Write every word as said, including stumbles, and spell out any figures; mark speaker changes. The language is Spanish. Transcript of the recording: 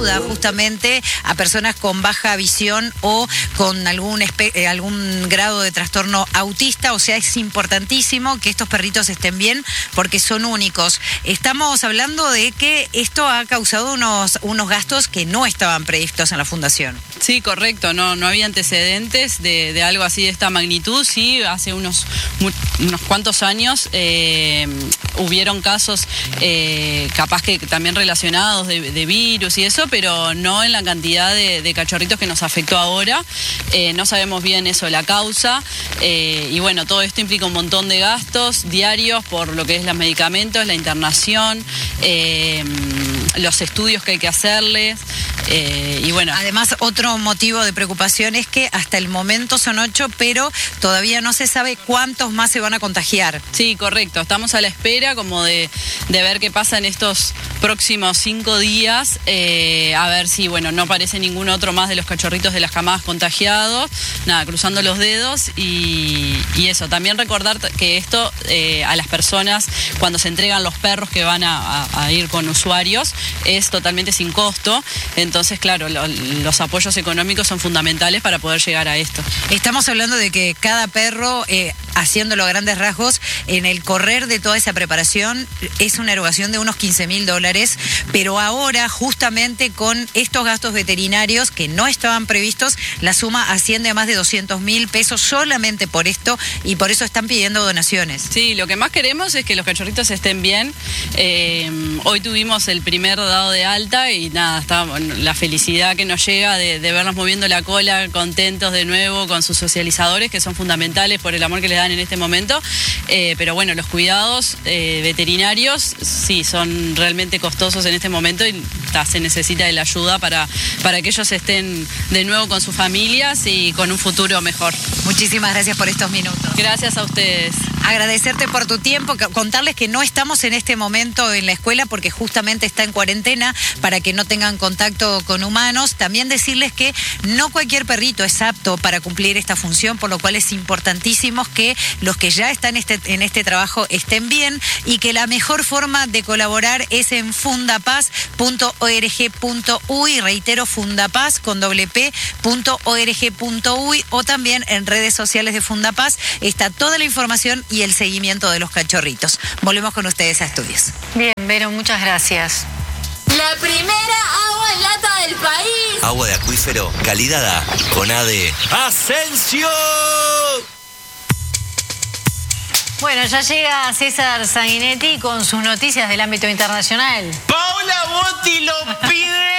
Speaker 1: ayuda justamente a personas con baja visión o con algún, eh, algún grado de trastorno autista. O sea, es importantísimo que estos perritos estén bien porque son únicos. Estamos hablando de que esto ha causado unos, unos gastos que no estaban previstos en la fundación.
Speaker 2: Sí, correcto, no, no había antecedentes de, de algo así de esta magnitud. Sí, hace unos, unos cuantos años eh, hubieron casos eh, capaz que también relacionados de, de virus y eso, pero no en la cantidad de, de cachorritos que nos afectó ahora. Eh, no sabemos bien eso, la causa, eh, y bueno, todo esto implica un montón de gastos diarios por lo que es los medicamentos, la internación, eh, los estudios que hay que hacerles. Eh, y bueno.
Speaker 1: Además, otro motivo de preocupación es que hasta el momento son ocho, pero todavía no se sabe cuántos más se van a contagiar.
Speaker 2: Sí, correcto. Estamos a la espera como de, de ver qué pasa en estos próximos cinco días, eh, a ver si, bueno, no aparece ningún otro más de los cachorritos de las camadas contagiados. Nada, cruzando los dedos y, y eso. También recordar que esto eh, a las personas, cuando se entregan los perros que van a, a, a ir con usuarios, es totalmente sin costo. Entonces, Entonces, claro, lo, los apoyos económicos son fundamentales para poder llegar a esto.
Speaker 1: Estamos hablando de que cada perro, eh, haciéndolo a grandes rasgos, en el correr de toda esa preparación, es una erogación de unos quince mil dólares, pero ahora, justamente con estos gastos veterinarios que no estaban previstos, la suma asciende a más de doscientos mil pesos solamente por esto, y por eso están pidiendo donaciones.
Speaker 2: Sí, lo que más queremos es que los cachorritos estén bien. Eh, hoy tuvimos el primer dado de alta y nada, estábamos... la felicidad que nos llega de, de vernos moviendo la cola, contentos de nuevo con sus socializadores, que son fundamentales por el amor que les dan en este momento. Eh, pero bueno, los cuidados eh, veterinarios sí son realmente costosos en este momento y ta, se necesita de la ayuda para, para que ellos estén de nuevo con sus familias y con un futuro mejor.
Speaker 1: Muchísimas gracias por estos minutos.
Speaker 2: Gracias a ustedes.
Speaker 1: Agradecerte por tu tiempo, contarles que no estamos en este momento en la escuela porque justamente está en cuarentena para que no tengan contacto con humanos. También decirles que no cualquier perrito es apto para cumplir esta función, por lo cual es importantísimo que los que ya están este, en este trabajo estén bien, y que la mejor forma de colaborar es en fundapaz punto org punto uy, reitero, fundapaz con doble p punto org punto uy, o también en redes sociales de Fundapaz está toda la información y el seguimiento de los cachorritos. Volvemos con ustedes a estudios.
Speaker 3: Bien, Vero, muchas gracias.
Speaker 4: La primera agua en lata del país.
Speaker 5: Agua de acuífero, calidad A, con A de Asensio.
Speaker 3: Bueno, ya llega César Sanguinetti con sus noticias del ámbito internacional.
Speaker 6: Paola Botti lo pide.